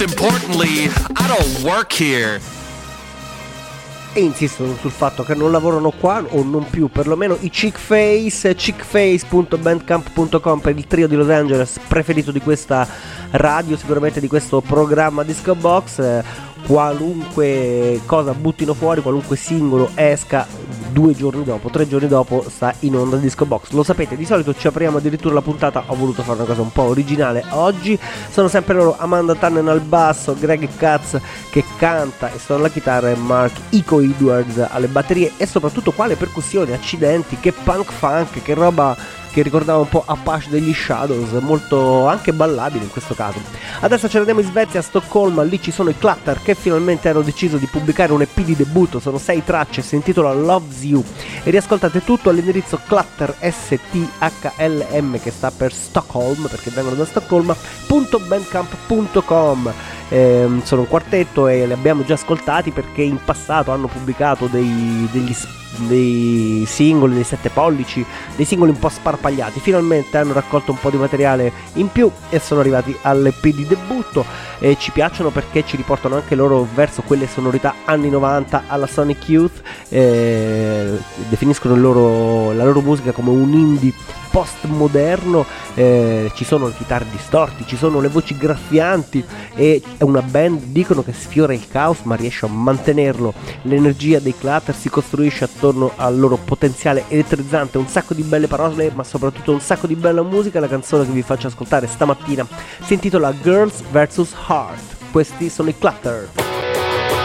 Importantly, I don't work here. E insistono sul fatto che non lavorano qua, o non più perlomeno, i Chickface, chickface.bandcamp.com per il trio di Los Angeles preferito di questa radio, sicuramente di questo programma Disco Box. Qualunque cosa buttino fuori, qualunque singolo esca, 2 giorni dopo, 3 giorni dopo sta in onda Disco Box. Lo sapete, di solito ci apriamo addirittura la puntata. Ho voluto fare una cosa un po' originale oggi. Sono sempre loro, Amanda Tannen al basso, Greg Katz che canta e suona la chitarra, e Mark Ico Edwards alle batterie, e soprattutto qua le percussioni. Accidenti, che punk funk, che roba che ricordava un po' Apache degli Shadows, molto anche ballabile in questo caso. Adesso ce ne andiamo in Svezia, a Stoccolma. Lì ci sono i Clutter, che finalmente hanno deciso di pubblicare un EP di debutto. Sono 6 tracce, si intitola Loves You, e riascoltate tutto all'indirizzo Clutter, STHLM, che sta per Stockholm, perché vengono da Stoccolma, .bandcamp.com. Sono un quartetto e li abbiamo già ascoltati perché in passato hanno pubblicato dei singoli, dei 7 pollici, dei singoli un po' sparpagliati. Finalmente hanno raccolto un po' di materiale in più e sono arrivati all'EP di debutto, e ci piacciono perché ci riportano anche loro verso quelle sonorità anni 90 alla Sonic Youth. Definiscono la loro musica come un indie postmoderno. Ci sono le chitarre distorti, ci sono le voci graffianti, e è una band, dicono, che sfiora il caos ma riesce a mantenerlo. L'energia dei Clutter si costruisce attorno al loro potenziale elettrizzante. Un sacco di belle parole, ma soprattutto un sacco di bella musica. La canzone che vi faccio ascoltare stamattina si intitola Girls vs. Heart. Questi sono i Clutter.